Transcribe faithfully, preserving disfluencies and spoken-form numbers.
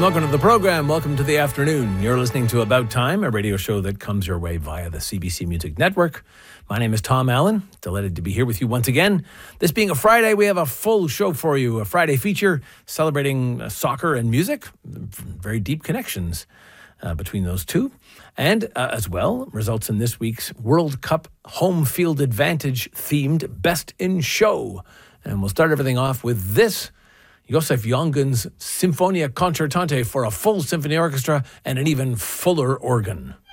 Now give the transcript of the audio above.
Welcome to the program. Welcome to the afternoon. You're listening to About Time, a radio show that comes your way via the C B C Music Network. My name is Tom Allen. Delighted to be here with you once again. This being a Friday, we have a full show for you. A Friday feature celebrating soccer and music. Very deep connections uh, between those two. And uh, as well, results in this week's World Cup home field advantage themed Best in Show. And we'll start everything off with this. Josef Jongen's Symphonia Concertante for a full symphony orchestra and an even fuller organ.